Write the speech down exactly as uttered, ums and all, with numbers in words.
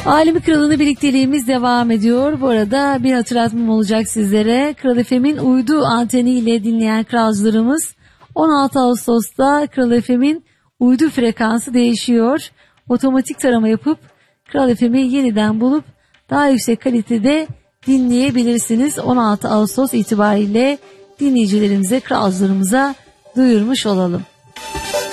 Alemi Kralı'nın birlikteliğimiz devam ediyor. Bu arada bir hatırlatmam olacak sizlere. Kral F M'in uydu anteniyle dinleyen kralcılarımız, on altı Ağustos'ta Kral F M'in uydu frekansı değişiyor. Otomatik tarama yapıp Kral F M'i yeniden bulup daha yüksek kalitede dinleyebilirsiniz. on altı Ağustos itibariyle dinleyicilerimize, kralcılarımıza duyurmuş olalım.